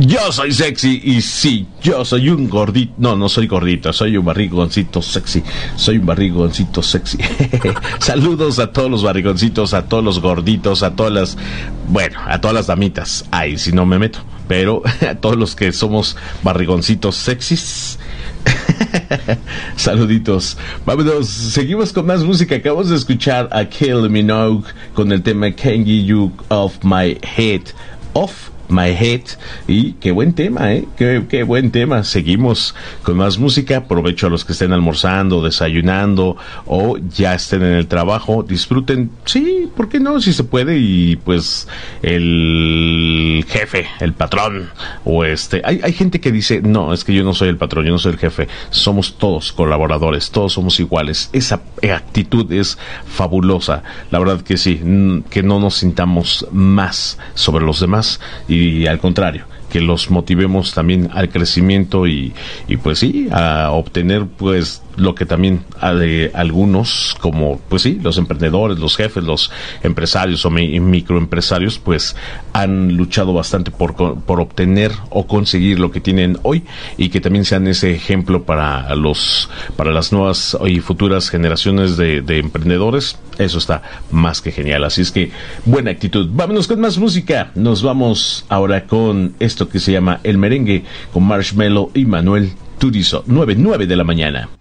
Yo soy sexy y sí, yo soy un gordito. No, no soy gordito, soy un barrigoncito sexy. Soy un barrigoncito sexy. Saludos a todos los barrigoncitos, a todos los gorditos, a todas las... Bueno, a todas las damitas. Ay, si no me meto. Pero a todos los que somos barrigoncitos sexys. Saluditos. Vámonos, seguimos con más música. Acabamos de escuchar a Kylie Minogue con el tema Can't Get You Off My Head. Off My Head. Y qué buen tema, qué buen tema. Seguimos con más música. Provecho a los que estén almorzando, desayunando o ya estén en el trabajo. Disfruten, sí, ¿por qué no? Si se puede. Y pues el jefe, el patrón o hay gente que dice, no, es que yo no soy el patrón, yo no soy el jefe. Somos todos colaboradores, todos somos iguales. Esa actitud es fabulosa. La verdad que sí, que no nos sintamos más sobre los demás y al contrario, que los motivemos también al crecimiento y pues sí, a obtener pues lo que también algunos, como pues sí, los emprendedores, los jefes, los empresarios o microempresarios, pues han luchado bastante por obtener o conseguir lo que tienen hoy, y que también sean ese ejemplo para las nuevas y futuras generaciones de emprendedores. Eso está más que genial, así es que buena actitud. Vámonos con más música. Nos vamos ahora con esto que se llama El Merengue, con Marshmello y Manuel Turizo. 9 de la mañana.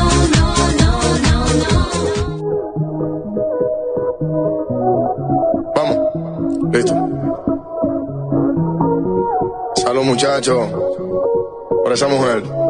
Vamos, listo. Salud, muchachos, por esa mujer.